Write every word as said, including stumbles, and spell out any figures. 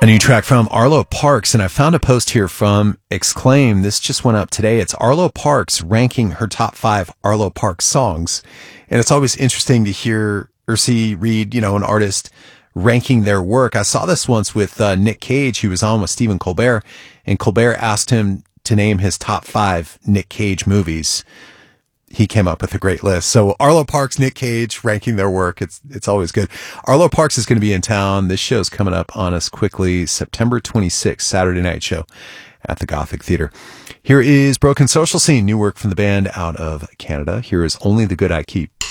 A new track from Arlo Parks, and I found a post here from Exclaim. This just went up today. It's Arlo Parks ranking her top five Arlo Parks songs. And it's always interesting to hear or see, read, you know, an artist ranking their work. I saw this once with uh, Nick Cage. He was on with Stephen Colbert, and Colbert asked him to name his top five Nick Cage movies. He came up with a great list. So Arlo Parks, Nick Cage, ranking their work. It's it's always good. Arlo Parks is going to be in town. This show's coming up on us quickly. September twenty-sixth, Saturday night show at the Gothic Theater. Here is Broken Social Scene, new work from the band out of Canada. Here is Only the Good I Keep.